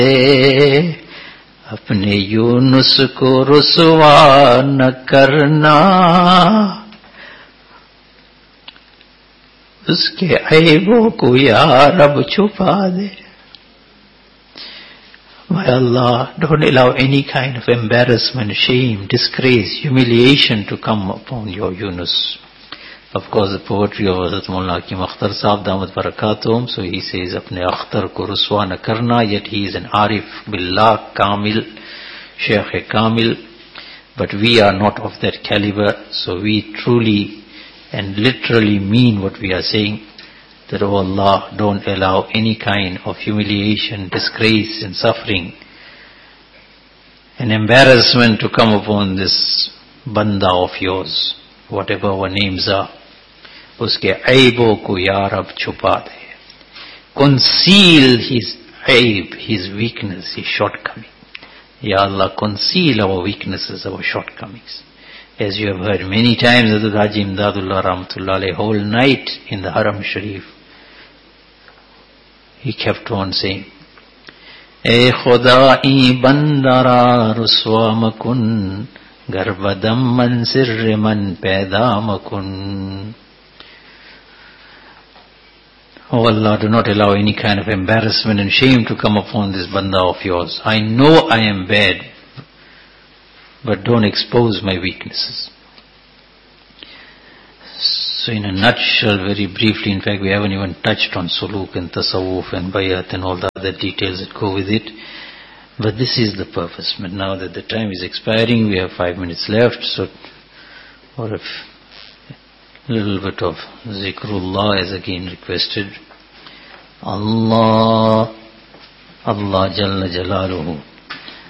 अपने यूनुस को रुसवा न करना, उसके ऐबों को या रब छुपा दे. My Allah, don't allow any kind of embarrassment, shame, disgrace, humiliation to come upon your Yunus. Of course, the poetry of Hazrat Maulana Hakim Akhtar Sahib Damat Barakatuhum, so he says, apne akhtar ko ruswa na karna, yet he is an arif billah kamil, Shaykh Kamil, but we are not of that caliber, so we truly and literally mean what we are saying, that, oh Allah, don't allow any kind of humiliation, disgrace and suffering and embarrassment to come upon this banda of yours, whatever our names are. Uske aibon ko ya Rab chupa de. Conceal his aib, his weakness, his shortcoming. Ya Allah, conceal our weaknesses, our shortcomings. As you have heard many times, Hazrat Haji Imdadullah Rahmatullah alayhi, whole night in the Haram Sharif, he kept on saying, "E Khuda'i bandara ruswa makun, garbadam man sirr man paida makun." Oh Allah, do not allow any kind of embarrassment and shame to come upon this banda of yours. I know I am bad, but don't expose my weaknesses. So in a nutshell, very briefly, in fact we haven't even touched on suluk and tasawwuf and bayat and all the other details that go with it. But this is the purpose. But now that the time is expiring, we have 5 minutes left, so or if little bit of zikrullah is again requested. Allah, Allah Jalla Jalaluhu.